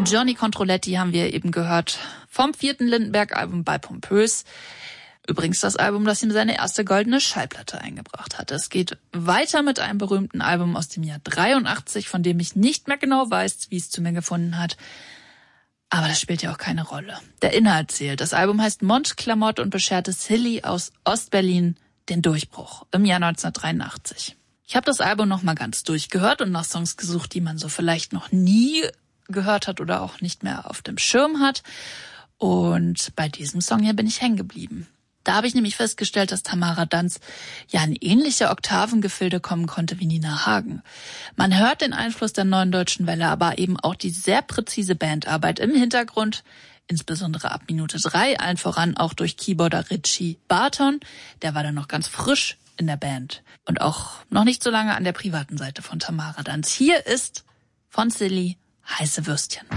Johnny Controletti haben wir eben gehört vom 4. Lindenberg-Album bei Pompös. Übrigens das Album, das ihm seine erste goldene Schallplatte eingebracht hat. Es geht weiter mit einem berühmten Album aus dem Jahr 83, von dem ich nicht mehr genau weiß, wie es zu mir gefunden hat. Aber das spielt ja auch keine Rolle. Der Inhalt zählt. Das Album heißt Mondklamotte und bescherte Silly aus Ostberlin den Durchbruch im Jahr 1983. Ich habe das Album noch mal ganz durchgehört und nach Songs gesucht, die man so vielleicht noch nie gehört hat oder auch nicht mehr auf dem Schirm hat. Und bei diesem Song hier bin ich hängen geblieben. Da habe ich nämlich festgestellt, dass Tamara Danz ja in ähnliche Oktavengefilde kommen konnte wie Nina Hagen. Man hört den Einfluss der Neuen Deutschen Welle, aber eben auch die sehr präzise Bandarbeit im Hintergrund, insbesondere ab Minute 3, allen voran auch durch Keyboarder Richie Barton. Der war dann noch ganz frisch in der Band und auch noch nicht so lange an der privaten Seite von Tamara Danz. Hier ist von Silly Heiße Würstchen.